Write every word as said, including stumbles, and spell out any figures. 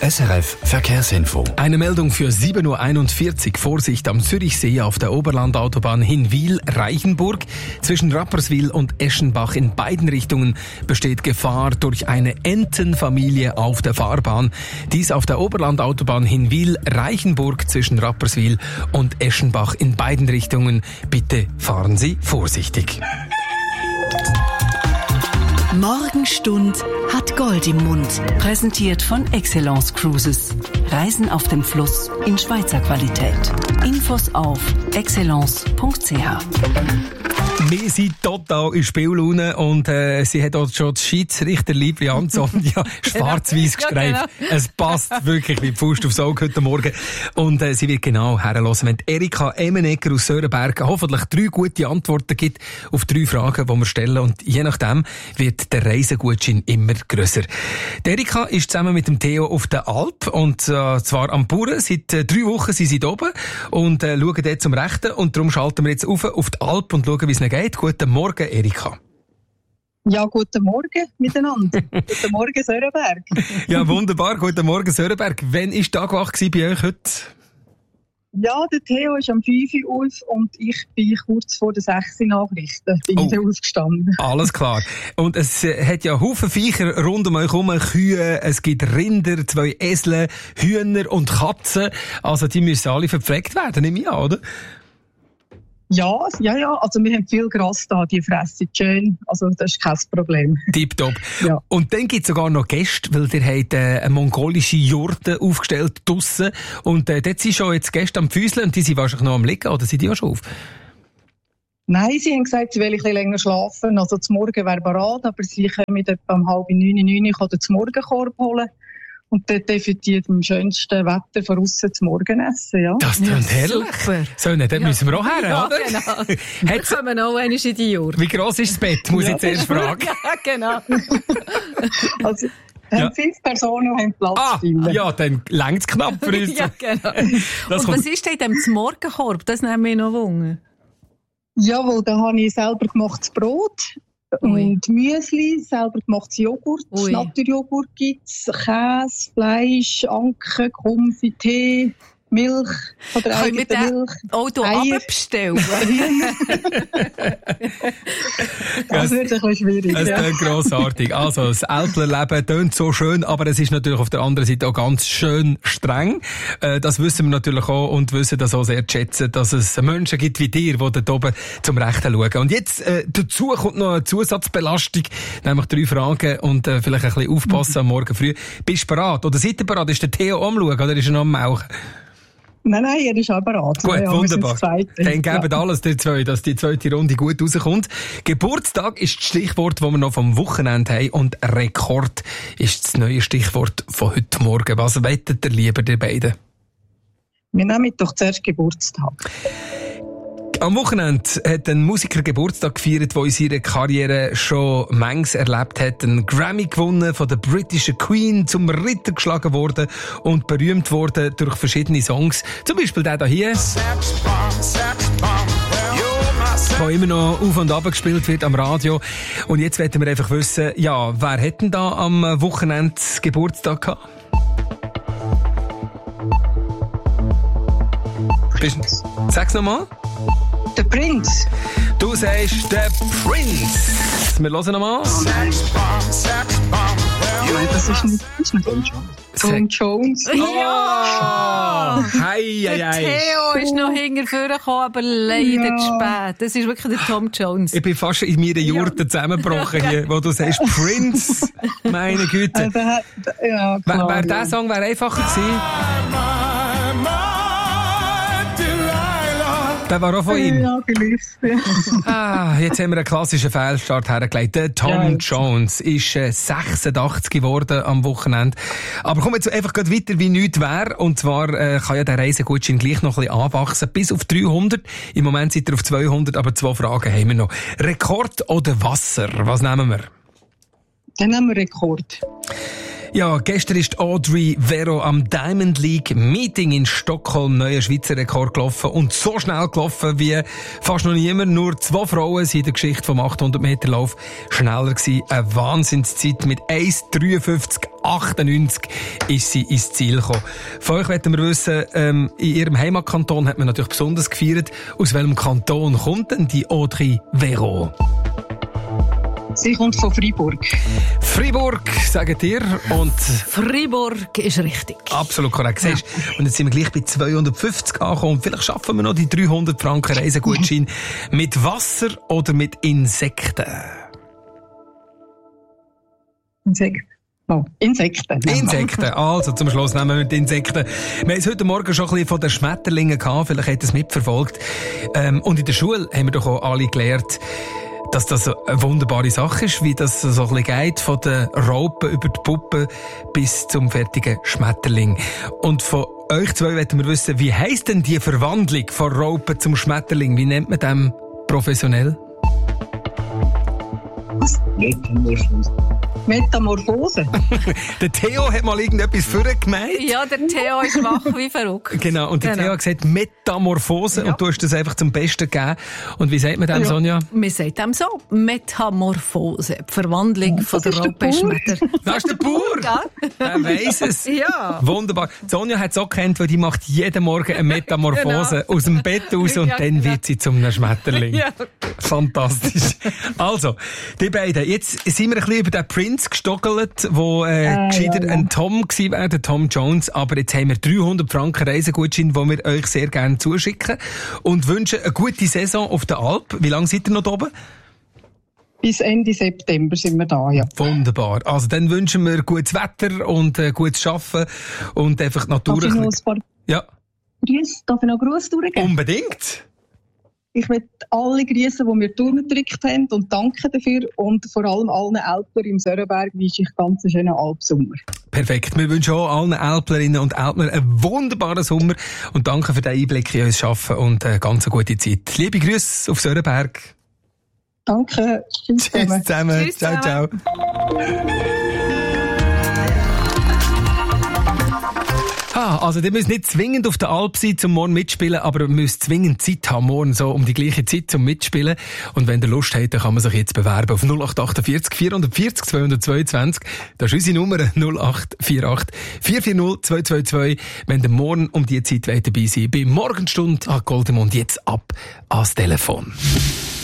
S R F Verkehrsinfo. Eine Meldung für sieben Uhr einundvierzig. Vorsicht am Zürichsee auf der Oberlandautobahn Hinwil-Reichenburg. Zwischen Rapperswil und Eschenbach in beiden Richtungen besteht Gefahr durch eine Entenfamilie auf der Fahrbahn. Dies auf der Oberlandautobahn Hinwil-Reichenburg zwischen Rapperswil und Eschenbach in beiden Richtungen. Bitte fahren Sie vorsichtig. Morgenstund hat Gold im Mund. Präsentiert von Excellence Cruises. Reisen auf dem Fluss in Schweizer Qualität. Infos auf excellence punkt c h. Wir sind total in Spiellaune und äh, sie hat auch schon das Schiedsrichterliebli an, Sonja, schwarz-weiß gestreift. Ja, genau. Es passt wirklich wie die Faust aufs Auge heute Morgen. Und äh, sie wird genau herhören, wenn Erika Emenegger aus Sörenberg hoffentlich drei gute Antworten gibt auf drei Fragen, die wir stellen. Und je nachdem wird der Reisegutschein immer grösser. Die Erika ist zusammen mit dem Theo auf der Alp und äh, zwar am Buren. Seit äh, drei Wochen sind sie da oben und äh, schauen dort zum Rechten. Und darum schalten wir jetzt auf, auf die Alp und schauen, wie es ihnen geht. Guten Morgen, Erika. Ja, guten Morgen miteinander. Guten Morgen, Sörenberg. Ja, wunderbar. Guten Morgen, Sörenberg. Wann war Tag wach bei euch heute? Ja, der Theo ist am fünf Uhr auf und ich bin kurz vor den sechs Uhr Nachrichten bin oh. ich aufgestanden. Alles klar. Und es äh, hat ja Haufen Viecher rund um euch herum, Kühe, es gibt Rinder, zwei Esel, Hühner und Katzen. Also die müssen alle verpflegt werden, nehme ich an, oder? Ja, ja, ja. Also wir haben viel Gras da, die fressen schön. Also das ist kein Problem. Tipptopp. Ja. Und dann gibt es sogar noch Gäste, weil ihr habt äh, eine mongolische Jurte aufgestellt draussen. Und äh, dort sind schon jetzt Gäste am Füßeln und die sind wahrscheinlich noch am Liegen, oder sind die auch schon auf? Nein, sie haben gesagt, sie wollen ein bisschen länger schlafen. Also zum Morgen wäre bereit, aber sie können etwa um halb neun, neun Uhr den Morgenkorb holen. Und dort definitiv im schönsten Wetter von aussen zum Morgenessen, ja. Das klingt ja, herrlich. Super. So, ne, dann ja. müssen wir auch her, ja, oder? Genau. Wir kommen auch einmal in die Jurte. Wie gross ist das Bett, muss ja. ich zuerst fragen. Ja, genau. Also, ja. haben fünf Personen haben Platz. Ah, ja, dann längt's knapp für uns. Ja, genau. Das Und kommt... was ist denn in dem Morgenkorb? Das nehmen wir noch Wunder. Jawohl, da habe ich selber gemachtes Brot. Ui. Und Müsli, selber gemachtes Joghurt, Ui. Naturjoghurt gibt's, Käse, Fleisch, Anke, Konfi, Tee, Milch von der eigenen Milch. Auch hier runterbestellen? Das wird ein bisschen schwierig. Es ja. klingt grossartig. Also, das Älplerleben tönt so schön, aber es ist natürlich auf der anderen Seite auch ganz schön streng. Äh, das wissen wir natürlich auch und wissen das auch sehr zu schätzen, dass es Menschen gibt wie dir, die dort oben zum Rechten schauen. Und jetzt, äh, dazu kommt noch eine Zusatzbelastung, nämlich drei Fragen und äh, vielleicht ein bisschen aufpassen am Morgen früh. Bist du bereit? Oder seid ihr bereit? Ist der Theo am Schauen oder ist er noch am Mauchen? Nein, nein, er ist auch bereit. Gut, ja, wunderbar. Dann geben ja. alles der zwei, dass die zweite Runde gut rauskommt. Geburtstag ist das Stichwort, das wir noch vom Wochenende haben. Und Rekord ist das neue Stichwort von heute Morgen. Was wettet ihr lieber, die beiden? Wir nehmen doch zuerst Geburtstag. Am Wochenende hat ein Musiker Geburtstag gefeiert, der in seiner Karriere schon manches erlebt hat. Einen Grammy gewonnen, von der britischen Queen zum Ritter geschlagen worden und berühmt worden durch verschiedene Songs. Zum Beispiel der hier, der immer noch auf und ab gespielt wird am Radio. Und jetzt wollen wir einfach wissen, ja, wer hat denn da am Wochenende Geburtstag gehabt? Sag's nochmal. Der Prinz. Du sagst der Prinz. Wir hören nochmal. Nein, das ist nicht, das ist nicht Tom Jones. Tom Jones. Ja! Hei, hei, der hei. Theo ist noch hinterher gekommen, aber leider Ja. zu spät. Das ist wirklich der Tom Jones. Ich bin fast in meiner Jurte zusammengebrochen hier, wo du sagst Prince. Meine Güte. Also, ja, klar, Wär, wär ja. der Song wär einfacher gewesen? Der war auch von ihm. Ja, vielleicht. Ah, jetzt haben wir einen klassischen Fehlstart hergelegt. Der Tom Ja, Jones ist äh, sechsundachtzig geworden am Wochenende. Aber kommen wir jetzt einfach gleich weiter, wie nichts wäre. Und zwar äh, kann ja der Reisegutschein gleich noch ein bisschen anwachsen. Bis auf dreihundert. Im Moment sind wir auf zweihundert, aber zwei Fragen haben wir noch. Rekord oder Wasser? Was nehmen wir? Dann nehmen wir Rekord. Ja, gestern ist Audrey Vero am Diamond League Meeting in Stockholm neuer Schweizer Rekord gelaufen und so schnell gelaufen wie fast noch niemand. Nur zwei Frauen sind in der Geschichte vom achthundert Meter Lauf schneller gewesen. Eine Wahnsinnszeit mit eins dreiundfünfzig achtundneunzig ist sie ins Ziel gekommen. Von euch möchten wir wissen, ähm, in ihrem Heimatkanton hat man natürlich besonders gefeiert. Aus welchem Kanton kommt denn die Audrey Vero? Sie kommt von Freiburg. Freiburg, sagt ihr. Und Freiburg ist richtig. absolut korrekt. Ja. Und jetzt sind wir gleich bei zweihundertfünfzig angekommen. Vielleicht schaffen wir noch die dreihundert Franken Reisegutschein. Mit Wasser oder mit Insekten? Insekten. Oh, Insekten. Insekten. Also, zum Schluss nehmen wir mit Insekten. Wir haben es heute Morgen schon ein bisschen von den Schmetterlingen gehabt. Vielleicht habt ihr es mitverfolgt. Ähm, und in der Schule haben wir doch auch alle gelernt, dass das eine wunderbare Sache ist, wie das so ein bisschen geht, von den Raupen über die Puppe bis zum fertigen Schmetterling. Und von euch zwei wollten wir wissen, wie heisst denn die Verwandlung von Raupe zum Schmetterling? Wie nennt man das professionell? Was? Metamorphose. Der Theo hat mal irgendetwas vorher gemeint. Ja, der Theo ist wach wie verrückt. Genau, und der Genau. Theo hat gesagt Metamorphose Ja. und du hast das einfach zum Besten gegeben. Und wie sagt man dem, Ja. Sonja? Wir sagen dem so, Metamorphose, die Verwandlung von der ist der Raupe in Bauer. Schmetter. Das ist der Bauer. Ja. Der weiss es. Ja. Wunderbar. Sonja hat es auch gekannt, weil die macht jeden Morgen eine Metamorphose Genau. aus dem Bett raus und Ja, dann genau. wird sie zum einem Schmetterling. Ja. Fantastisch. Also, die beiden. Jetzt sind wir ein bisschen über den Prince gestockelt, wo äh, Ah, gescheiter ja, ja. ein Tom gewesen wäre, der Tom Jones. Aber jetzt haben wir dreihundert Franken Reisegutschein, die wir euch sehr gerne zuschicken und wünschen eine gute Saison auf der Alp. Wie lange seid ihr noch da oben? Bis Ende September sind wir da, ja. Wunderbar. Also dann wünschen wir gutes Wetter und äh, gutes Arbeiten und einfach die Natur. Darf ich ein noch bisschen- ein paar Ja, Grüße, darf ich noch Grüße durchgeben? unbedingt. Ich möchte alle grüßen, die mir durchgedrückt haben und danke dafür. Und vor allem allen Alpler im Sörenberg wünsche ich ganz einen schönen Alpsommer. Perfekt. Wir wünschen auch allen Alplerinnen und Alpler einen wunderbaren Sommer und danke für den Einblick in unser Arbeiten und eine ganz gute Zeit. Liebe Grüße auf Sörenberg. Danke. Tschüss Tschüss zusammen. zusammen. Tschüss ciao, ciao. Ah, also ihr müsst nicht zwingend auf der Alp sein, zum morgen mitspielen, aber ihr müsst zwingend Zeit haben, morgen so um die gleiche Zeit zum Mitspielen. Und wenn ihr Lust habt, dann kann man sich jetzt bewerben auf null acht achtundvierzig vierhundertvierzig zweihundertzweiundzwanzig. Das ist unsere Nummer null acht vier acht vier vier null zwei zwei zwei. Wenn ihr morgen um die Zeit dabei sein wollt, bei Morgenstunde an Goldemund jetzt ab ans Telefon.